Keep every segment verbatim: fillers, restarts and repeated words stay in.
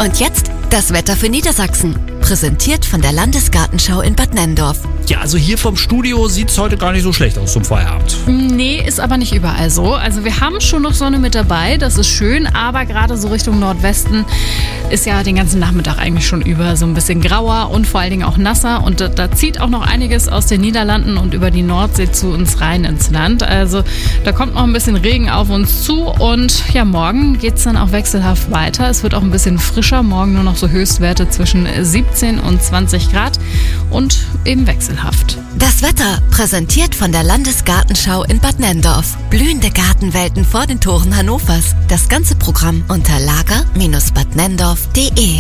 Und jetzt das Wetter für Niedersachsen. Präsentiert von der Landesgartenschau in Bad Nenndorf. Ja, also hier vom Studio sieht es heute gar nicht so schlecht aus zum Feierabend. Nee, ist aber nicht überall so. Also wir haben schon noch Sonne mit dabei, das ist schön, aber gerade so Richtung Nordwesten ist ja den ganzen Nachmittag eigentlich schon über so ein bisschen grauer und vor allen Dingen auch nasser. Und da, da zieht auch noch einiges aus den Niederlanden und über die Nordsee zu uns rein ins Land. Also da kommt noch ein bisschen Regen auf uns zu und ja, morgen geht es dann auch wechselhaft weiter. Es wird auch ein bisschen frischer, morgen nur noch so Höchstwerte zwischen siebzehn und zwanzig Grad und eben wechselhaft. Das Wetter präsentiert von der Landesgartenschau in Bad Nenndorf. Blühende Gartenwelten vor den Toren Hannovers. Das ganze Programm unter lager Bindestrich bad nenndorf punkt de.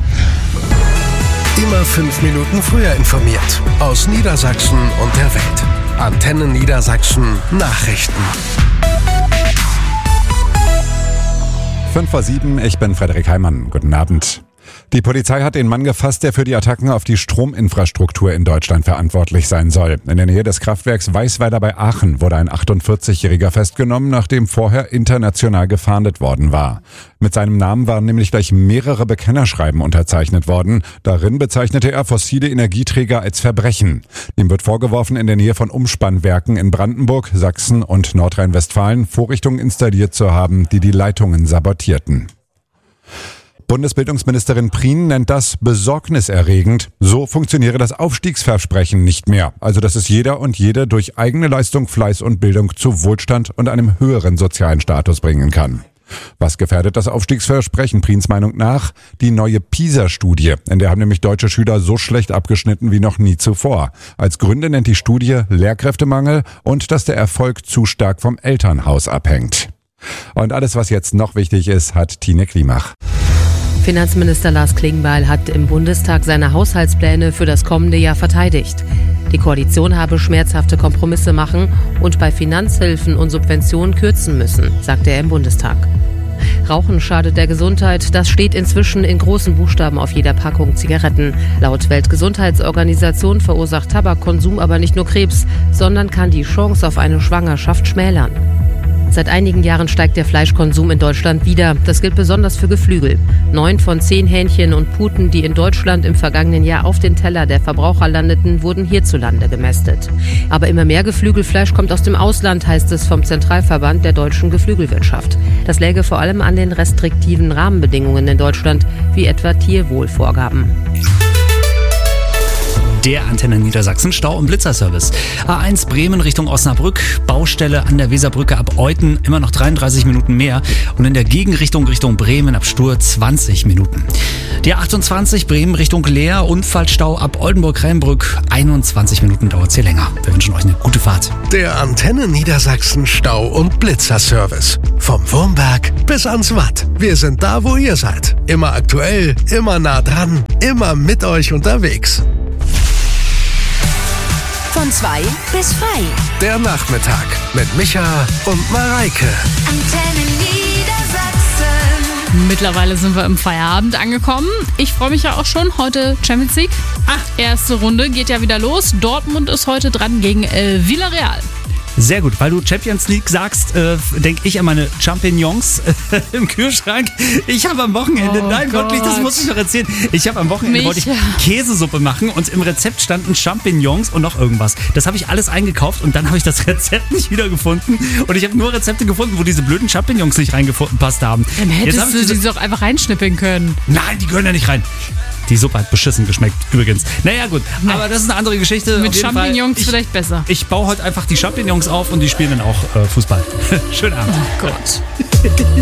Immer fünf Minuten früher informiert. Aus Niedersachsen und der Welt. Antenne Niedersachsen Nachrichten. fünf vor sieben, ich bin Frederik Heimann. Guten Abend. Die Polizei hat den Mann gefasst, der für die Attacken auf die Strominfrastruktur in Deutschland verantwortlich sein soll. In der Nähe des Kraftwerks Weißweiler bei Aachen wurde ein achtundvierzigjähriger festgenommen, nachdem vorher international gefahndet worden war. Mit seinem Namen waren nämlich gleich mehrere Bekennerschreiben unterzeichnet worden. Darin bezeichnete er fossile Energieträger als Verbrechen. Ihm wird vorgeworfen, in der Nähe von Umspannwerken in Brandenburg, Sachsen und Nordrhein-Westfalen Vorrichtungen installiert zu haben, die die Leitungen sabotierten. Bundesbildungsministerin Prien nennt das besorgniserregend. So funktioniere das Aufstiegsversprechen nicht mehr. Also, dass es jeder und jede durch eigene Leistung, Fleiß und Bildung zu Wohlstand und einem höheren sozialen Status bringen kann. Was gefährdet das Aufstiegsversprechen Priens Meinung nach? Die neue PISA-Studie. In der haben nämlich deutsche Schüler so schlecht abgeschnitten wie noch nie zuvor. Als Gründe nennt die Studie Lehrkräftemangel und dass der Erfolg zu stark vom Elternhaus abhängt. Und alles, was jetzt noch wichtig ist, hat Tine Klimach. Finanzminister Lars Klingbeil hat im Bundestag seine Haushaltspläne für das kommende Jahr verteidigt. Die Koalition habe schmerzhafte Kompromisse machen und bei Finanzhilfen und Subventionen kürzen müssen, sagte er im Bundestag. Rauchen schadet der Gesundheit, das steht inzwischen in großen Buchstaben auf jeder Packung Zigaretten. Laut Weltgesundheitsorganisation verursacht Tabakkonsum aber nicht nur Krebs, sondern kann die Chance auf eine Schwangerschaft schmälern. Seit einigen Jahren steigt der Fleischkonsum in Deutschland wieder. Das gilt besonders für Geflügel. Neun von zehn Hähnchen und Puten, die in Deutschland im vergangenen Jahr auf den Teller der Verbraucher landeten, wurden hierzulande gemästet. Aber immer mehr Geflügelfleisch kommt aus dem Ausland, heißt es vom Zentralverband der deutschen Geflügelwirtschaft. Das läge vor allem an den restriktiven Rahmenbedingungen in Deutschland, wie etwa Tierwohlvorgaben. Der Antenne Niedersachsen Stau- und Blitzerservice. A eins Bremen Richtung Osnabrück, Baustelle an der Weserbrücke ab Euthen, immer noch dreiunddreißig Minuten mehr. Und in der Gegenrichtung Richtung Bremen ab Stur zwanzig Minuten. Die A achtundzwanzig Bremen Richtung Leer, Unfallstau ab Oldenburg-Rheinbrück, einundzwanzig Minuten dauert es hier länger. Wir wünschen euch eine gute Fahrt. Der Antenne Niedersachsen Stau- und Blitzerservice. Vom Wurmberg bis ans Watt. Wir sind da, wo ihr seid. Immer aktuell, immer nah dran, immer mit euch unterwegs. Von zwei bis frei. Der Nachmittag mit Micha und Mareike. Antenne Niedersachsen. Mittlerweile sind wir im Feierabend angekommen. Ich freue mich ja auch schon. Heute Champions League. Ah, erste Runde geht ja wieder los. Dortmund ist heute dran gegen äh, Villarreal. Sehr gut, weil du Champions League sagst, äh, denke ich an meine Champignons äh, im Kühlschrank. Ich habe am Wochenende, oh nein, Gott. wirklich, das muss ich noch erzählen. Ich habe am Wochenende Micha. wollte ich Käsesuppe machen und im Rezept standen Champignons und noch irgendwas. Das habe ich alles eingekauft und dann habe ich das Rezept nicht wiedergefunden und ich habe nur Rezepte gefunden, wo diese blöden Champignons nicht reingepasst haben. Dann hättest hab du ich sie doch einfach reinschnippeln können. Nein, die gehören da nicht rein. Die Suppe hat beschissen geschmeckt, übrigens. Naja, gut, Nein. aber das ist eine andere Geschichte. Mit Auf jeden Champignons Fall. Ich, vielleicht besser. Ich baue heute einfach die Champignons auf und die spielen dann auch äh, Fußball. Schönen Abend. Oh Gott.